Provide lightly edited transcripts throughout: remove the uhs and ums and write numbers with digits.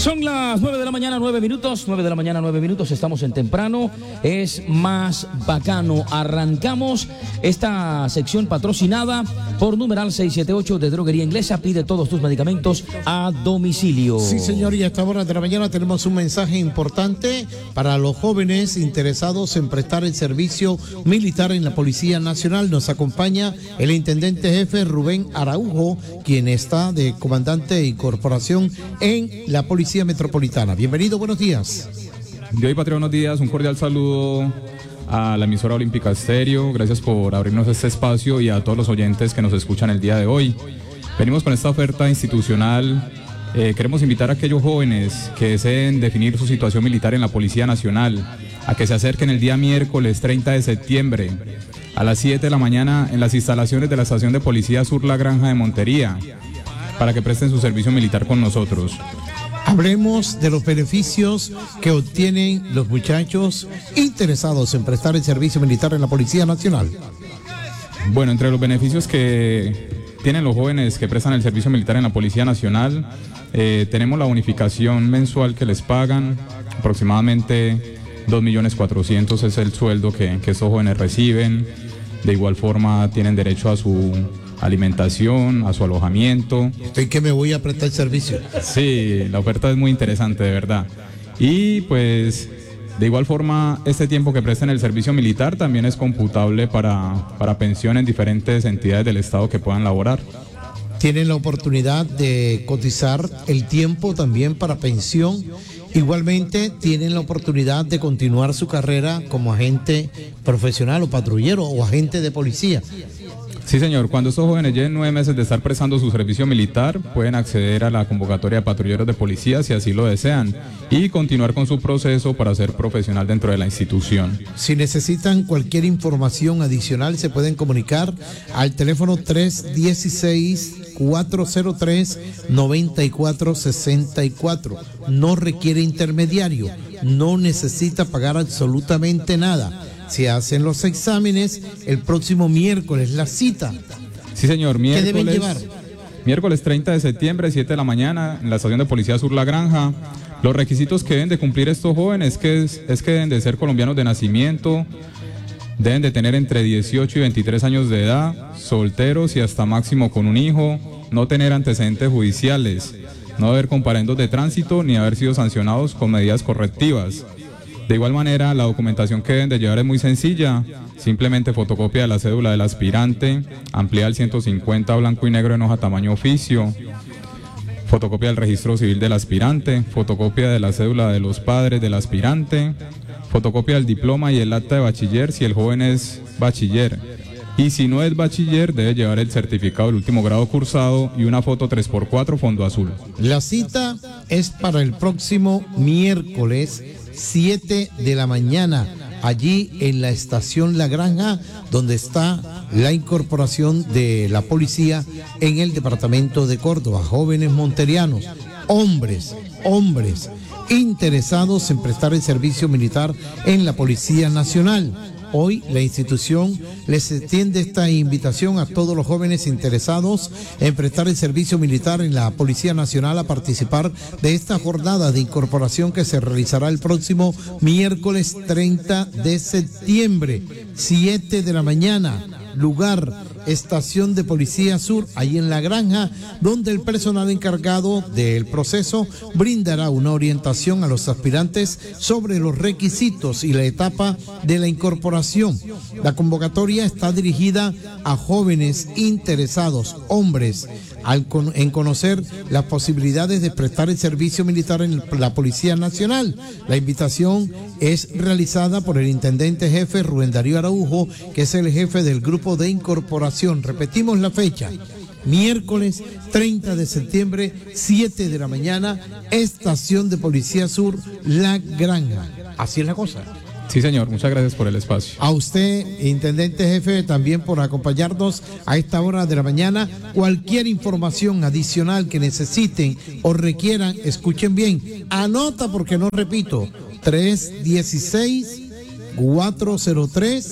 Son las 9 de la mañana, 9 minutos. 9 de la mañana, 9 minutos. Estamos en temprano. Es más bacano. Arrancamos esta sección patrocinada por numeral 678 de Droguería Inglesa. Pide todos tus medicamentos a domicilio. Sí, señor. Y a esta hora de la mañana tenemos un mensaje importante para los jóvenes interesados en prestar el servicio militar en la Policía Nacional. Nos acompaña el intendente jefe Rubén Araujo, quien está de comandante de incorporación en la Policía Metropolitana. Bienvenido, buenos días. De hoy, Patria, buenos días. Un cordial saludo a la emisora Olímpica Estéreo. Gracias por abrirnos este espacio y a todos los oyentes que nos escuchan el día de hoy. Venimos con esta oferta institucional. Queremos invitar a aquellos jóvenes que deseen definir su situación militar en la Policía Nacional a que se acerquen el día miércoles 30 de septiembre a las 7 de la mañana en las instalaciones de la Estación de Policía Sur La Granja de Montería para que presten su servicio militar con nosotros. Hablemos de los beneficios que obtienen los muchachos interesados en prestar el servicio militar en la Policía Nacional. Bueno, entre los beneficios que tienen los jóvenes que prestan el servicio militar en la Policía Nacional, tenemos la bonificación mensual que les pagan, aproximadamente 2.400.000 es el sueldo que estos jóvenes reciben. De igual forma tienen derecho a su alimentación, a su alojamiento. ¿En qué me voy a prestar servicio? Sí, la oferta es muy interesante, de verdad. Y pues, de igual forma, este tiempo que presten el servicio militar también es computable para pensión en diferentes entidades del Estado que puedan laborar. Tienen la oportunidad de cotizar el tiempo también para pensión. Igualmente tienen la oportunidad de continuar su carrera como agente profesional o patrullero o agente de policía. Sí, señor. Cuando estos jóvenes lleven 9 meses de estar prestando su servicio militar, pueden acceder a la convocatoria de patrulleros de policía si así lo desean y continuar con su proceso para ser profesional dentro de la institución. Si necesitan cualquier información adicional, se pueden comunicar al teléfono 316-403-9464. No requiere intermediario, no necesita pagar absolutamente nada. Se hacen los exámenes el próximo miércoles, la cita. Sí, señor. ¿Qué deben llevar? Miércoles 30 de septiembre, 7 de la mañana, en la Estación de Policía Sur La Granja. Los requisitos que deben de cumplir estos jóvenes es que deben de ser colombianos de nacimiento, deben de tener entre 18 y 23 años de edad, solteros y hasta máximo con un hijo, no tener antecedentes judiciales, no haber comparendos de tránsito ni haber sido sancionados con medidas correctivas. De igual manera, la documentación que deben de llevar es muy sencilla, simplemente fotocopia de la cédula del aspirante, ampliada al 150 blanco y negro en hoja tamaño oficio, fotocopia del registro civil del aspirante, fotocopia de la cédula de los padres del aspirante, fotocopia del diploma y el acta de bachiller si el joven es bachiller. Y si no es bachiller, debe llevar el certificado del último grado cursado y una foto 3x4 fondo azul. La cita es para el próximo miércoles 7 de la mañana, allí en la estación La Granja, donde está la incorporación de la policía en el departamento de Córdoba. Jóvenes monterianos, hombres interesados en prestar el servicio militar en la Policía Nacional. Hoy la institución les extiende esta invitación a todos los jóvenes interesados en prestar el servicio militar en la Policía Nacional a participar de esta jornada de incorporación que se realizará el próximo miércoles 30 de septiembre, 7 de la mañana. Lugar, Estación de Policía Sur, ahí en La Granja, donde el personal encargado del proceso brindará una orientación a los aspirantes sobre los requisitos y la etapa de la incorporación. La convocatoria está dirigida a jóvenes interesados, hombres, en conocer las posibilidades de prestar el servicio militar en la Policía Nacional. La invitación es realizada por el intendente jefe Rubén Darío Araujo, que es el jefe del grupo de incorporación. Repetimos la fecha: miércoles 30 de septiembre, 7 de la mañana, Estación de Policía Sur, La Granja. Así es la cosa. Sí, señor, muchas gracias por el espacio. A usted, intendente jefe, también por acompañarnos a esta hora de la mañana. Cualquier información adicional que necesiten o requieran, escuchen bien, anota porque no repito, 316-403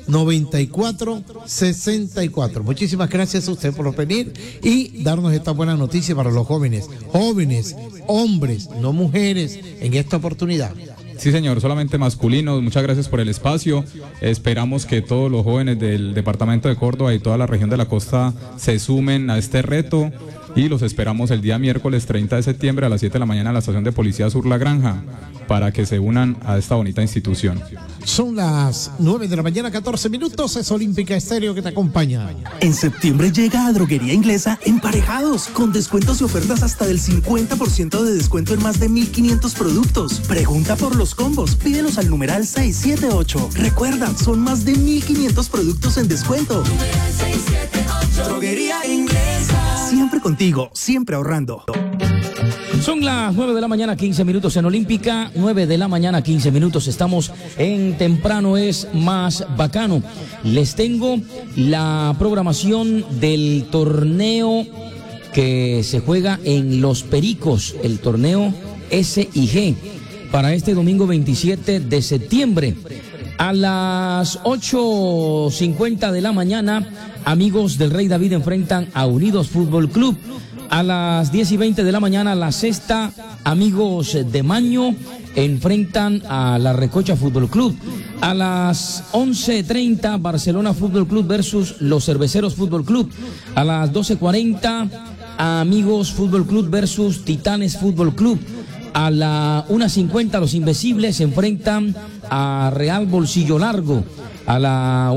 9464. Muchísimas gracias a usted por venir y darnos esta buena noticia para los jóvenes, hombres, no mujeres, en esta oportunidad. Sí, señor, solamente masculinos. Muchas gracias por el espacio. Esperamos que todos los jóvenes del departamento de Córdoba y toda la región de la costa se sumen a este reto y los esperamos el día miércoles 30 de septiembre a las 7 de la mañana en la estación de policía Sur La Granja para que se unan a esta bonita institución. Son las 9 de la mañana, 14 minutos. Es Olímpica Estéreo que te acompaña. En septiembre llega a Droguería Inglesa Emparejados, con descuentos y ofertas hasta del 50% de descuento en más de 1.500 productos. Pregunta por los combos, pídelos al numeral 678. Recuerda, son más de 1.500 productos en descuento. Droguería Inglesa. Siempre contigo, siempre ahorrando. Son las 9 de la mañana, 15 minutos en Olímpica, 9 de la mañana, 15 minutos, estamos en Temprano es Más Bacano. Les tengo la programación del torneo que se juega en Los Pericos, el torneo SIG, para este domingo 27 de septiembre. A las 8:50 de la mañana, Amigos del Rey David enfrentan a Unidos Fútbol Club. A las 10:20 de la mañana, La Cesta, Amigos de Maño enfrentan a La Recocha Fútbol Club. A las 11:30, Barcelona Fútbol Club versus Los Cerveceros Fútbol Club. A las 12:40, Amigos Fútbol Club versus Titanes Fútbol Club. A la 1:50, Los Invencibles se enfrentan a Real Bolsillo Largo. A la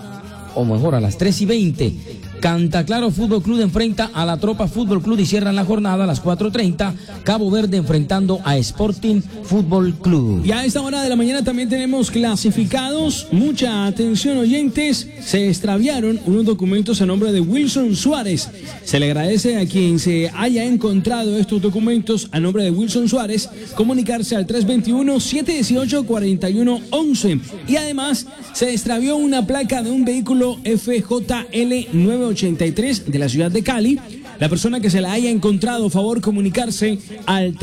3:20, Cantaclaro Fútbol Club enfrenta a La Tropa Fútbol Club y cierran la jornada a las 4:30, Cabo Verde enfrentando a Sporting Fútbol Club. Y a esta hora de la mañana también tenemos clasificados. Mucha atención, oyentes. Se extraviaron unos documentos a nombre de Wilson Suárez. Se le agradece a quien se haya encontrado estos documentos a nombre de Wilson Suárez comunicarse al 321-718-4111. Y además se extravió una placa de un vehículo FJL 983 de la ciudad de Cali. La persona que se la haya encontrado, favor comunicarse al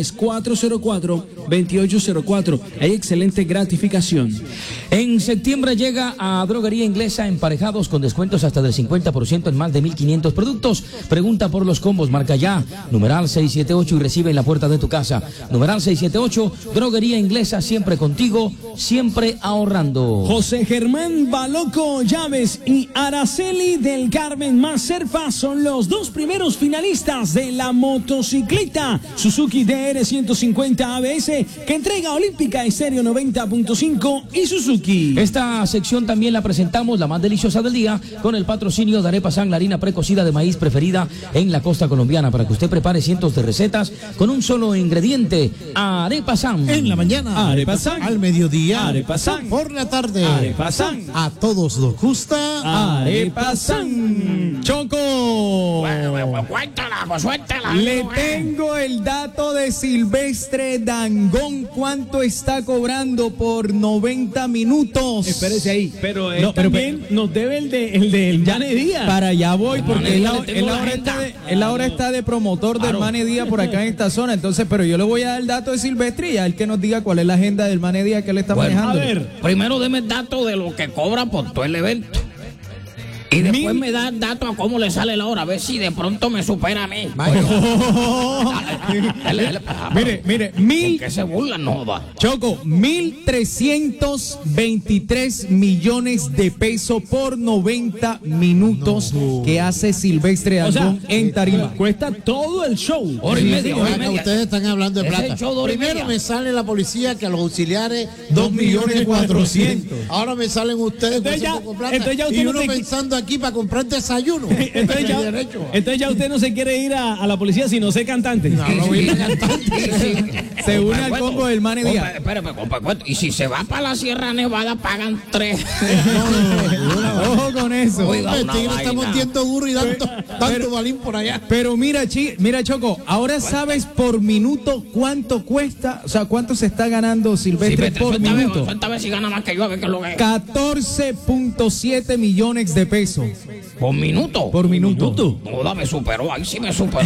310-404-2804. Hay excelente gratificación. En septiembre llega a Droguería Inglesa Emparejados con descuentos hasta del 50% en más de 1.500 productos. Pregunta por los combos, marca ya, numeral 678 y recibe en la puerta de tu casa. Numeral 678, Droguería Inglesa, siempre contigo, siempre ahorrando. José Germán Baloco Llaves y Araceli del Carmen Macerfa son los dos primeros finalistas de la motocicleta Suzuki DR 150 ABS que entrega Olímpica Estéreo 90.5 y Suzuki. Esta sección también la presentamos, la más deliciosa del día, con el patrocinio de Arepa San, la harina precocida de maíz preferida en la costa colombiana, para que usted prepare cientos de recetas con un solo ingrediente. Arepa San. En la mañana, Arepa San. Al mediodía, Arepa San. Por la tarde, Arepa San. A todos nos gusta Arepa San. Choco. Cuéntala, pues suéltala. Le tengo el dato de Silvestre Dangond. ¿Cuánto está cobrando por 90 minutos? Espérese ahí. Pero él también nos debe el del Mane Díaz. Para allá voy, porque él ahora está de promotor del Mane Díaz por acá en esta zona. Entonces, pero yo le voy a dar el dato de Silvestre y a él que nos diga cuál es la agenda del Mane Díaz que él está manejando. A ver. Primero deme el dato de lo que cobra por todo el evento. Y después me da el dato a cómo le sale la hora, a ver si de pronto me supera a mí. Mire, ¿Por qué se burlan? No va. Choco, 1.323 millones de pesos por 90 minutos que hace Silvestre Dangond en tarima. Cuesta todo el show. Hora y media. Ustedes están hablando de Ese plata. show de hora y Primero media. me sale la policía que a los auxiliares 2.400.000. Ahora me salen ustedes con Entonces ese ya- poco plata. entonces ya usted Y no uno te- pensando aquí para comprar desayuno. Entonces ya usted no se quiere ir a la policía si no sé cantante. No voy a cantar. Se une al combo del Mane Díaz. Espérame, compa, cuento. Y si se va para la Sierra Nevada, pagan 3. Ojo con eso. Oiga, El una tigre está vaina. montiendo burro y tanto balín por allá. Pero mira, Choco, ahora sabes por minuto cuánto cuesta, o sea, cuánto se está ganando Silvestre por minuto. Suéltame si gana más que yo, a ver qué es lo que es. 14.7 millones de pesos ¿Por minuto? por minuto. No, me superó, ahí sí me superó.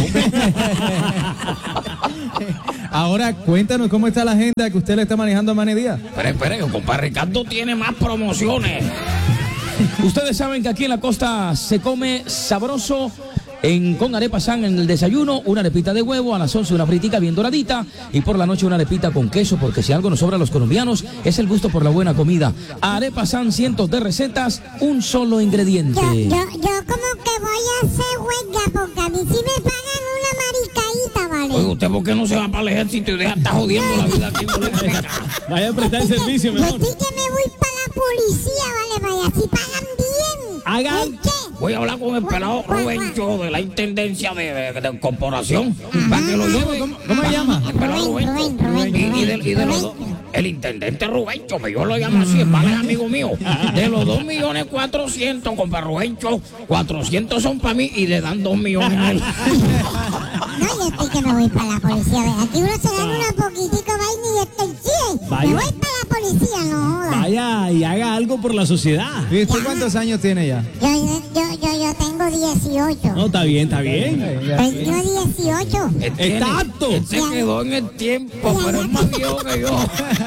Ahora cuéntanos cómo está la agenda que usted le está manejando a Mane Díaz. Espere, compa Ricardo tiene más promociones. Ustedes saben que aquí en la costa se come sabroso. Con arepa san en el desayuno, una arepita de huevo, a las 11 una fritica bien doradita y por la noche una arepita con queso, porque si algo nos sobra a los colombianos es el gusto por la buena comida. Arepa san, cientos de recetas, un solo ingrediente. Yo como que voy a hacer huelga porque a mí sí me pagan una maricadita, ¿vale? Oye, ¿usted por qué no se va para el ejército y deja estar jodiendo la vida aquí en Bolivia? Vaya a prestar el servicio Yo mejor. sí que me voy para la policía, ¿vale? Vaya, si pagan bien. Hagan. ¿Por qué? Voy a hablar con el pelado Rubencho de la Intendencia de Corporación para que lo lleve. ¿Cómo se llama? El pelado Rubencho. Rubén. Y de los dos. El intendente Rubencho, que yo lo llamo así, el vale es amigo mío. De los 2.400.000, compa Rubencho, 400 son para mí y le dan 2 millones a él. No, yo estoy que me voy para la policía. ¿Ves? Aquí uno se gana una poquitico vaina y está el chile. Vaya. Me voy para la policía, no jodas. Vaya y haga algo por la sociedad. ¿Y usted cuántos años tiene ya? Yo tengo 18. No, está bien, está bien. Yo 18. Está apto. Él se quedó en el tiempo, pero es más viejo que yo.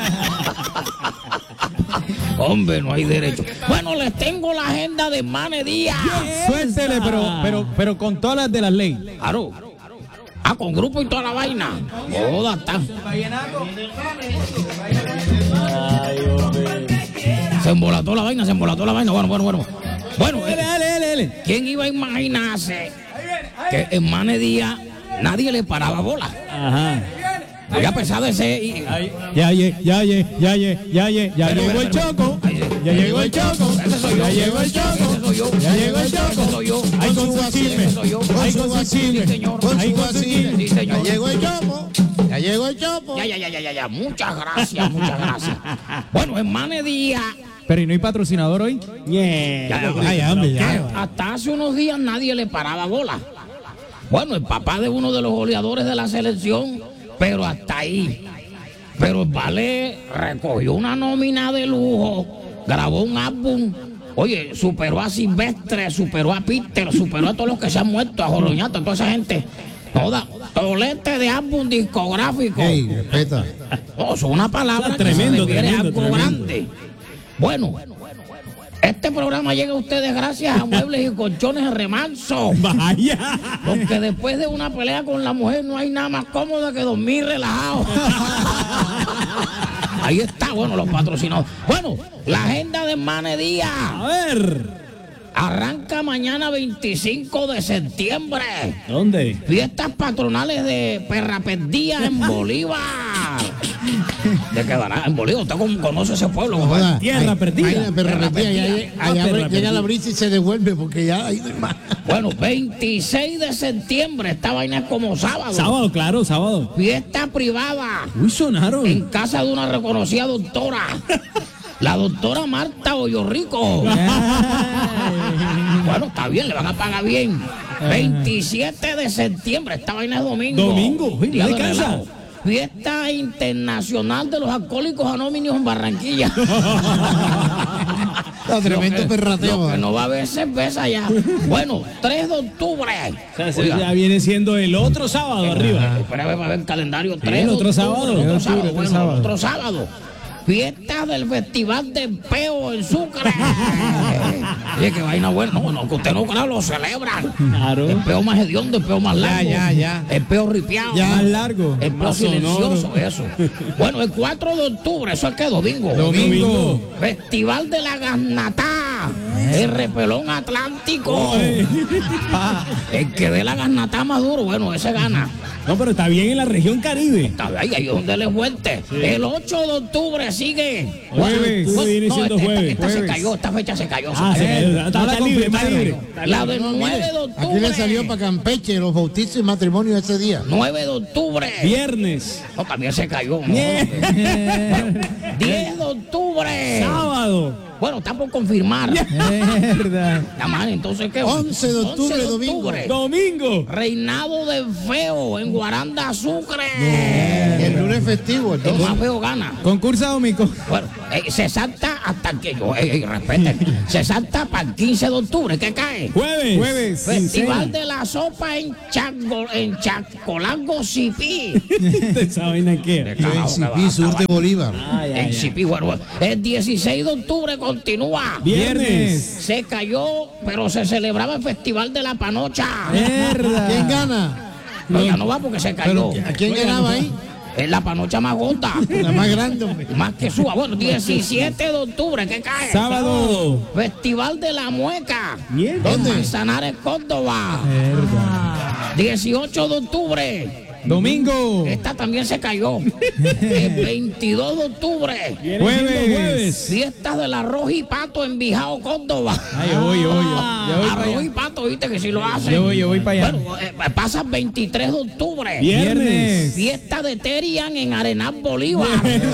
Hombre, no hay derecho. Bueno, les tengo la agenda de Mane Díaz. Suéltele, pero con todas las de la ley. Claro. Ah, con grupo y toda la vaina. Joda, está. Se embolató la vaina. Bueno. Bueno, Dale. ¿quién iba a imaginarse que en Mane Díaz nadie le paraba bola? Ajá. Voy a pesar de ser... Ya llegó el choco. Ya llegó el choco. Ese soy yo. Ya llegó el choco. Ese soy yo. Ya llegó el choco. Ese soy yo. Ay, con su chisme. Ese soy yo. Ay, con su chisme. Sí, señor. Ay, con su chisme. Sí, señor. Ya llegó el chopo. Ya llegó el chopo. Ya. Muchas gracias. Bueno, en Mane Díaz... Pero ¿y no hay patrocinador hoy? Hasta hace unos días nadie le paraba bola. Bueno, el papá de uno de los goleadores de la selección, pero hasta ahí. Pero el Vale recogió una nómina de lujo, grabó un álbum. Oye, superó a Silvestre, superó a Peter, superó a todos los que se han muerto, a Joloñato, a toda esa gente. Toda, tolete de álbum discográfico. Ey, respeta. No, son una palabra Tremendo, que se refiere a algo tremendo. grande. Bueno, este programa llega a ustedes gracias a Muebles y Colchones de Remanso. Vaya. Porque después de una pelea con la mujer no hay nada más cómodo que dormir relajado. Ahí está, bueno, los patrocinados. Bueno, la agenda de Mane Díaz A ver. arranca mañana 25 de septiembre. ¿Dónde? Fiestas patronales de Perra Perdida en Bolívar. ¿De qué dará? En Bolívar, ¿usted conoce ese pueblo? compadre? Joda, Tierra perdida. Ahí la perra perdida. Allá perra llega perdida. la brisa y se devuelve porque ya hay más. Bueno, 26 de septiembre, esta vaina es como sábado. Sábado, claro, sábado. Fiesta privada Uy, sonaron. en casa de una reconocida doctora. La doctora Marta Hoyorrico. Bueno, está bien, le van a pagar bien. 27 de septiembre, esta vaina es domingo. Domingo, uy, Día no de descansa. relajo. Fiesta Internacional de los Alcohólicos Anónimos en Barranquilla. Tremendo perrateo. Lo que no va a haber cerveza ya. Bueno, 3 de octubre. O sea, Oiga, ya viene siendo el otro sábado arriba. espera, va a ver el calendario. 3 el de otro octubre, sábado. Otro El sábado, otro bueno, sábado. otro sábado. Fiesta del Festival de Peo en Sucre. Oye, qué vaina buena. No, que usted no crea, lo celebran. Claro. El peo más hediondo, el peo más largo. ya. El peo ripiado. Más largo. El peo Más sonoro. silencioso, eso. Bueno, el 4 de octubre, ¿eso es que domingo? Domingo. Festival de la Garnatá. El repelón atlántico. El que dé la garnatá más duro, bueno, ese gana. No, pero está bien en la región Caribe. Está ahí es donde él es fuerte. El 8 de octubre sigue. Jueves. Bueno, Viene siendo jueves. esta se Jueves. cayó, esta fecha se cayó. Ah, se cayó. no Está la libre, está confirmaron. libre. La del 9 de octubre. Aquí le salió para Campeche los bautizos y matrimonios ese día. 9 de octubre. Viernes. No, también se cayó. ¿no? 10 de octubre. Sábado. Bueno, está por confirmar. Verdad. La madre, entonces, ¿qué? 11 de octubre, domingo. Domingo. Reinado del Feo en Guaranda, Sucre. El lunes lunes es festivo. El más feo gana. Concursa Domico. Bueno, se salta hasta que yo, respeten, se salta para el 15 de octubre, ¿qué cae? Jueves. Festival de la sopa en Chacolango, Cipí. ¿Esa vaina qué? En Cipí, sur de Bolívar. En Cipí, bueno, el 16 de octubre continúa. Viernes. Se cayó, pero se celebraba el Festival de la Panocha. Mierda. ¿Quién gana? No, ya no va porque se cayó. ¿Pero a quién ganaba ahí? Es la panocha más gorda. La más grande, hombre. Más que suba. Bueno, 17 de octubre, ¿qué cae? Sábado. Festival de la Mueca. ¿Dónde? Manzanares, Córdoba. 18 de octubre. Domingo. Esta también se cayó. El 22 de octubre. Jueves. Fiestas del arroz y pato en Bijao, Córdoba. Ay, yo voy para Arroz allá. y pato, viste que si lo hacen. Yo voy para allá. Bueno, pasa el 23 de octubre. Viernes. Fiesta de Terian en Arenal, Bolívar.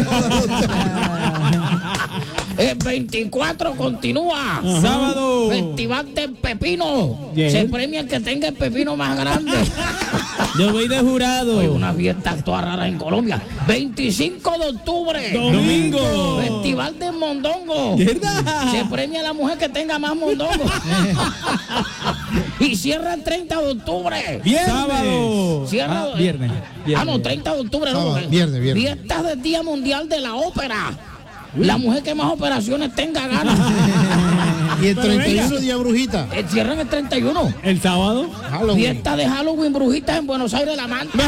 El 24 continúa. Sábado. Festival del pepino. Bien. Se premia el que tenga el pepino más grande. Yo voy de jurado. Hay una fiesta toda rara en Colombia. 25 de octubre. Domingo. Festival del mondongo. ¿Verdad? Se premia a la mujer que tenga más mondongo. Y cierra el 30 de octubre. Sábado. Cierra. Viernes. Ah, no, 30 de octubre. No, Sábado, viernes. Fiestas del Día Mundial de la Ópera. La mujer que más operaciones tenga gana. Y el 31 día brujita. Cierran el 31. El sábado. Halloween. Fiesta de Halloween, brujitas en Buenos Aires, La Manta.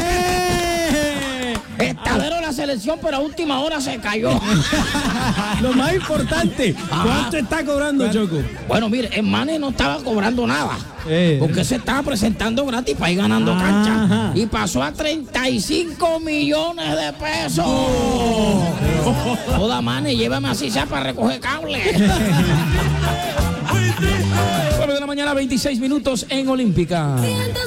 Estadero la selección, pero a última hora se cayó. Lo más importante, ¿cuánto está cobrando Choco? Bueno, mire, el Mane no estaba cobrando nada. Porque se estaba presentando gratis para ir ganando cancha. Y pasó a 35 millones de pesos. Toda Mane, llévame así ya para recoger cable. 9 de la mañana, 26 minutos en Olímpica.